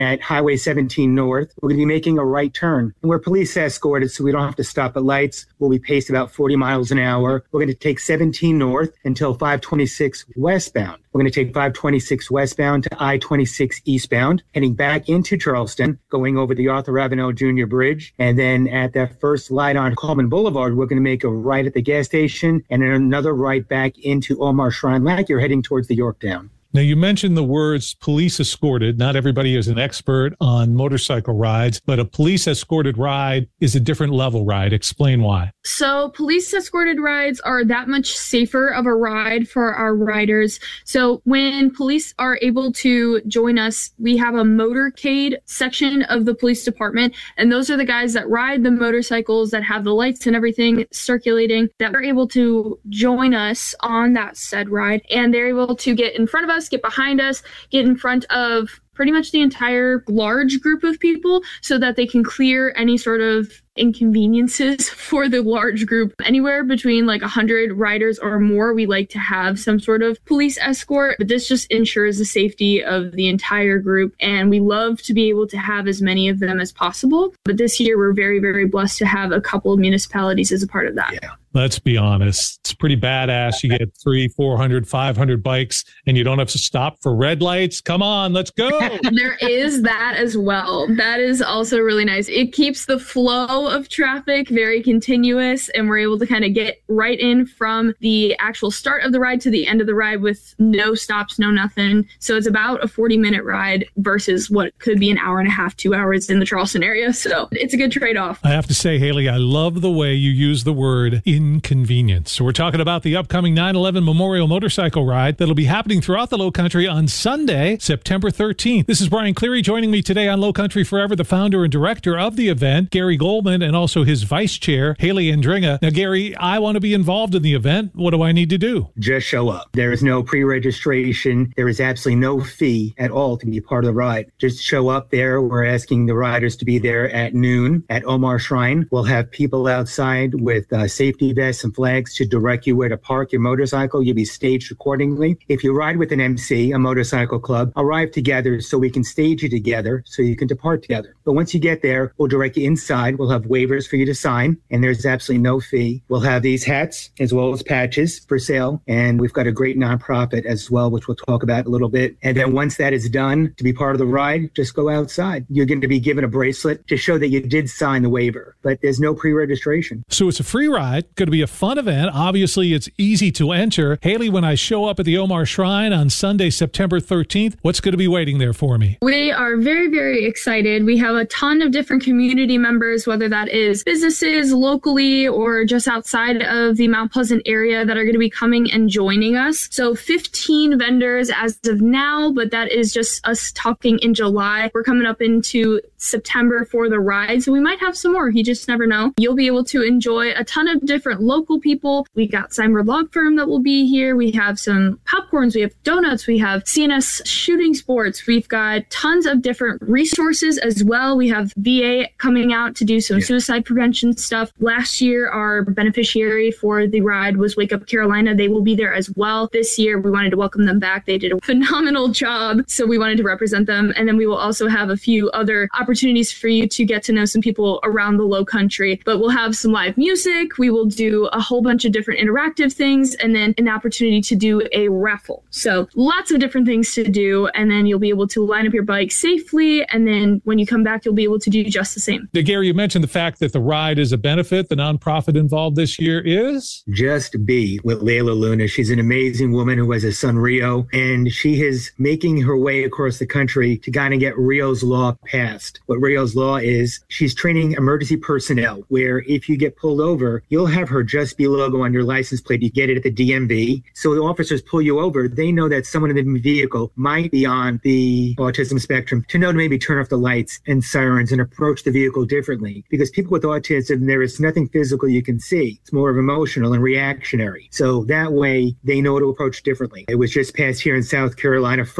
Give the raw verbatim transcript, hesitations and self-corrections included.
at Highway seventeen North. We're going to be making a right turn. And we're police escorted, so we don't have to stop at lights. We'll be paced about forty miles an hour. We're going to take seventeen North until five twenty-six westbound. We're going to take five twenty-six westbound to I twenty-six eastbound, heading back into Charleston, going over the Arthur Avenel Junior Bridge. And then at that first light on Coleman Boulevard, we're going to make a right at the gas station and then another right back into Omar Shrine like you're heading towards the Yorktown. Now, you mentioned the words police escorted. Not everybody is an expert on motorcycle rides, but a police escorted ride is a different level ride. Explain why. So police escorted rides are that much safer of a ride for our riders. So when police are able to join us, we have a motorcade section of the police department. And those are the guys that ride the motorcycles that have the lights and everything circulating that are able to join us on that said ride. And they're able to get in front of us, get behind us, get in front of pretty much the entire large group of people so that they can clear any sort of inconveniences for the large group. Anywhere between like one hundred riders or more, we like to have some sort of police escort, but this just ensures the safety of the entire group. And we love to be able to have as many of them as possible. But this year, we're very, very blessed to have a couple of municipalities as a part of that. Yeah. Let's be honest. It's pretty badass. You get three, four hundred, five hundred bikes and you don't have to stop for red lights. Come on, let's go. There is that as well. That is also really nice. It keeps the flow of traffic very continuous, and we're able to kind of get right in from the actual start of the ride to the end of the ride with no stops, no nothing. So it's about a forty minute ride versus what could be an hour and a half, two hours in the Charleston area. So it's a good trade-off. I have to say, Haley, I love the way you use the word inconvenience. So we're talking about the upcoming nine eleven Memorial Motorcycle Ride that'll be happening throughout the Low Country on Sunday, September thirteenth. This is Brian Cleary joining me today on Low Country Forever, the founder and director of the event, Gary Goldman, and also his vice chair, Haley Andringa. Now, Gary, I want to be involved in the event. What do I need to do? Just show up. There is no pre-registration. There is absolutely no fee at all to be part of the ride. Just show up there. We're asking the riders to be there at noon at Omar Shrine. We'll have people outside with uh, safety vests and flags to direct you where to park your motorcycle. You'll be staged accordingly. If you ride with an M C, a motorcycle club, arrive together so we can stage you together so you can depart together. But once you get there, we'll direct you inside. We'll have waivers for you to sign, and there's absolutely no fee. We'll have these hats as well as patches for sale, and we've got a great nonprofit as well, which we'll talk about in a little bit. And then once that is done, to be part of the ride, just go outside. You're going to be given a bracelet to show that you did sign the waiver, but there's no pre-registration. So it's a free ride, going to be a fun event. Obviously, it's easy to enter. Haley, when I show up at the Omar Shrine on Sunday, September thirteenth, what's going to be waiting there for me? We are very, very excited. We have a ton of different community members, whether that is businesses locally or just outside of the Mount Pleasant area, that are going to be coming and joining us. So fifteen vendors as of now, but that is just us talking in July. We're coming up into September for the ride, so we might have some more. You just never know. You'll be able to enjoy a ton of different local people. We got Simon Log Firm that will be here. We have some popcorns. We have donuts. We have C N S shooting sports. We've got tons of different resources as well. We have V A coming out to do some yeah. suicide prevention stuff. Last year, our beneficiary for the ride was Wake Up Carolina. They will be there as well. This year, we wanted to welcome them back. They did a phenomenal job, so we wanted to represent them. And then we will also have a few other opportunities for you to get to know some people around the Low Country. But we'll have some live music. We will do a whole bunch of different interactive things, and then an opportunity to do a raffle. So lots of different things to do, and then you'll be able to line up your bike safely, and then when you come back, you'll be able to do just the same. Now, Gary, you mentioned the fact that the ride is a benefit. The nonprofit involved this year is? Just Be with Layla Luna. She's an amazing woman who has a son, Rio, and she is making her way across the country to kind of get Rio's Law passed. What Rio's Law is, she's training emergency personnel, where if you get pulled over, you'll have her Just Be logo on your license plate. You get it at the D M V. So the officers pull you over. They know that someone in the vehicle might be on the autism spectrum, to know to maybe turn off the lights and sirens and approach the vehicle differently. Because people with autism, there is nothing physical you can see. It's more of emotional and reactionary. So that way they know to approach differently. It was just passed here in South Carolina.